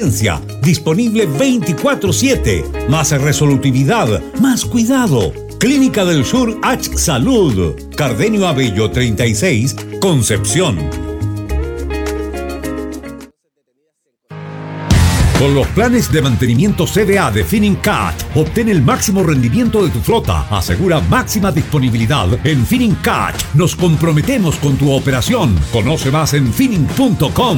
eficiencia, disponible 24/7, más resolutividad, más cuidado. Clínica del Sur H Salud, Cardenio Abello 36, Concepción. Con los planes de mantenimiento CDA de Finincat, obtén el máximo rendimiento de tu flota. Asegura máxima disponibilidad en Finincat. Nos comprometemos con tu operación. Conoce más en Finin.com.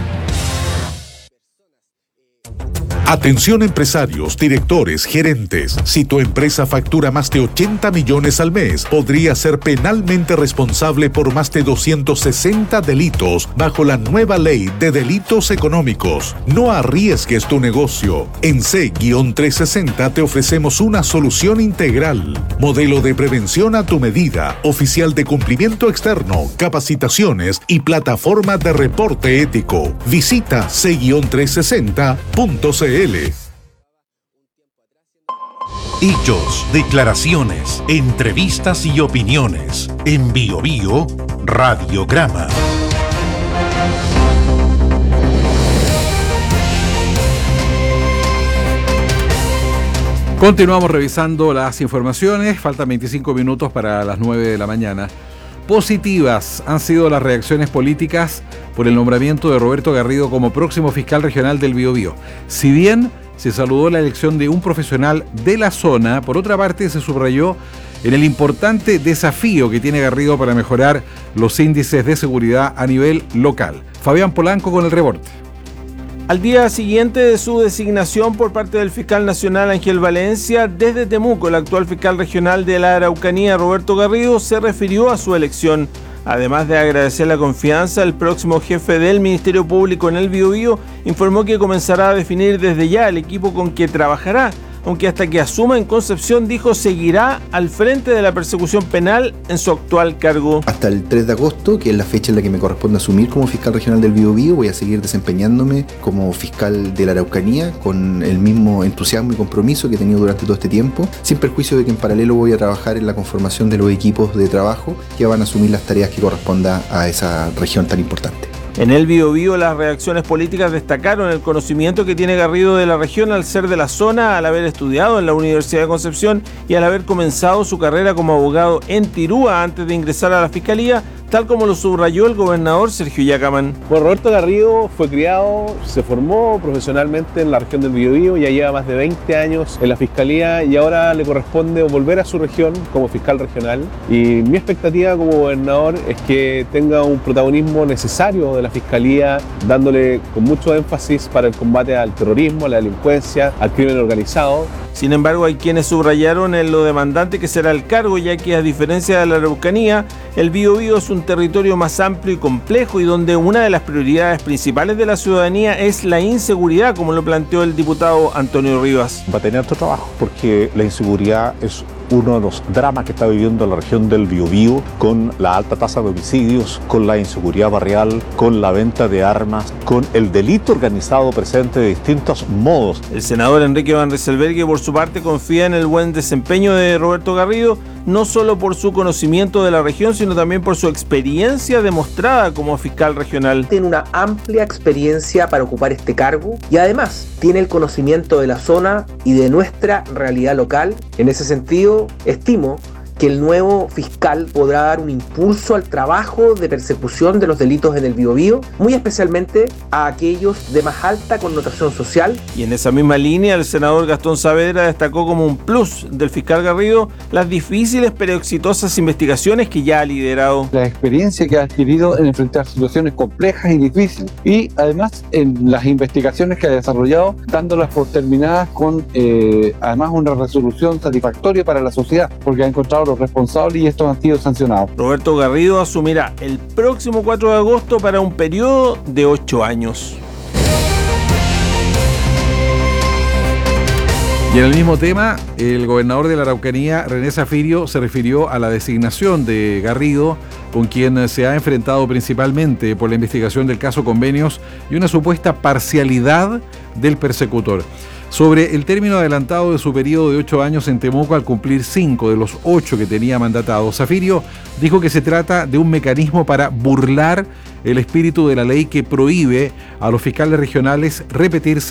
Atención empresarios, directores, gerentes. Si tu empresa factura más de 80 millones al mes, podría ser penalmente responsable por más de 260 delitos bajo la nueva ley de delitos económicos. No arriesgues tu negocio. En C-360 te ofrecemos una solución integral. Modelo de prevención a tu medida, oficial de cumplimiento externo, capacitaciones y plataforma de reporte ético. Visita C-360.cl. Hechos, declaraciones, entrevistas y opiniones. En BioBio, Radiograma. Continuamos revisando las informaciones. Faltan 25 minutos para las 9 de la mañana. Positivas han sido las reacciones políticas por el nombramiento de Roberto Garrido como próximo fiscal regional del Biobío. Si bien se saludó la elección de un profesional de la zona, por otra parte se subrayó en el importante desafío que tiene Garrido para mejorar los índices de seguridad a nivel local. Fabián Polanco con el reporte. Al día siguiente de su designación por parte del fiscal nacional Ángel Valencia, desde Temuco, el actual fiscal regional de la Araucanía, Roberto Garrido, se refirió a su elección. Además de agradecer la confianza, el próximo jefe del Ministerio Público en el Biobío informó que comenzará a definir desde ya el equipo con que trabajará, aunque hasta que asuma en Concepción, dijo, seguirá al frente de la persecución penal en su actual cargo. Hasta el 3 de agosto, que es la fecha en la que me corresponde asumir como fiscal regional del Biobío, voy a seguir desempeñándome como fiscal de la Araucanía con el mismo entusiasmo y compromiso que he tenido durante todo este tiempo, sin perjuicio de que en paralelo voy a trabajar en la conformación de los equipos de trabajo que van a asumir las tareas que corresponda a esa región tan importante. En el Biobío, las reacciones políticas destacaron el conocimiento que tiene Garrido de la región al ser de la zona, al haber estudiado en la Universidad de Concepción y al haber comenzado su carrera como abogado en Tirúa antes de ingresar a la Fiscalía, tal como lo subrayó el gobernador Sergio Yacaman. Bueno, Roberto Garrido fue criado, se formó profesionalmente en la región del Biobío, ya lleva más de 20 años en la Fiscalía y ahora le corresponde volver a su región como fiscal regional. Y mi expectativa como gobernador es que tenga un protagonismo necesario de la Fiscalía, dándole con mucho énfasis para el combate al terrorismo, a la delincuencia, al crimen organizado. Sin embargo, hay quienes subrayaron en lo demandante que será el cargo, ya que a diferencia de la Araucanía, el Biobío es un territorio más amplio y complejo y donde una de las prioridades principales de la ciudadanía es la inseguridad, como lo planteó el diputado Antonio Rivas. Va a tener otro trabajo porque la inseguridad es uno de los dramas que está viviendo la región del Biobío, con la alta tasa de homicidios, con la inseguridad barrial, con la venta de armas, con el delito organizado presente de distintos modos. El senador Enrique Van Rieselberghe, por su parte, confía en el buen desempeño de Roberto Garrido, no solo por su conocimiento de la región, sino también por su experiencia demostrada como fiscal regional. Tiene una amplia experiencia para ocupar este cargo y además tiene el conocimiento de la zona y de nuestra realidad local. En ese sentido, estimo que el nuevo fiscal podrá dar un impulso al trabajo de persecución de los delitos en el Biobío, muy especialmente a aquellos de más alta connotación social. Y en esa misma línea, el senador Gastón Saavedra destacó como un plus del fiscal Garrido las difíciles pero exitosas investigaciones que ya ha liderado. La experiencia que ha adquirido en enfrentar situaciones complejas y difíciles y además en las investigaciones que ha desarrollado, dándolas por terminadas con además una resolución satisfactoria para la sociedad, porque ha encontrado los responsables y estos han sido sancionados. Roberto Garrido asumirá el próximo 4 de agosto para un periodo de 8 años. Y en el mismo tema, el gobernador de la Araucanía, René Zafirio, se refirió a la designación de Garrido, con quien se ha enfrentado principalmente por la investigación del caso Convenios y una supuesta parcialidad del persecutor. Sobre el término adelantado de su periodo de 8 años en Temuco al cumplir 5 de los 8 que tenía mandatados, Zafirio dijo que se trata de un mecanismo para burlar el espíritu de la ley que prohíbe a los fiscales regionales repetirse